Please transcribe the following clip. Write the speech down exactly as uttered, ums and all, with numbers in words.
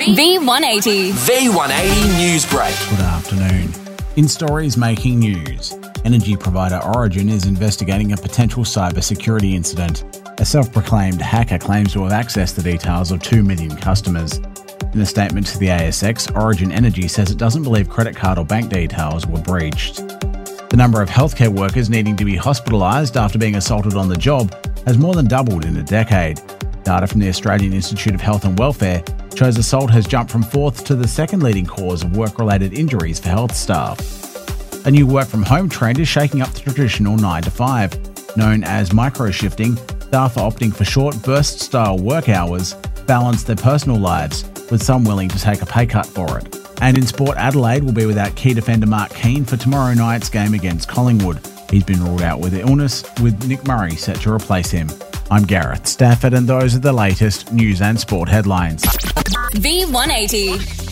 V one eighty. V one eighty News Break. Good afternoon. In stories making news, energy provider Origin is investigating a potential cybersecurity incident. A self-proclaimed hacker claims to have accessed the details of two million customers. In a statement to the A S X, Origin Energy says it doesn't believe credit card or bank details were breached. The number of healthcare workers needing to be hospitalised after being assaulted on the job has more than doubled in a decade. Data from the Australian Institute of Health and Welfare shows assault has jumped from fourth to the second leading cause of work-related injuries for health staff. A new work-from-home trend is shaking up the traditional nine to five. Known as micro-shifting, staff are opting for short burst-style work hours, balance their personal lives, with some willing to take a pay cut for it. And in sport, Adelaide will be without key defender Mark Keane for tomorrow night's game against Collingwood. He's been ruled out with illness, with Nick Murray set to replace him. I'm Gareth Stafford, and those are the latest news and sport headlines. V one eighty.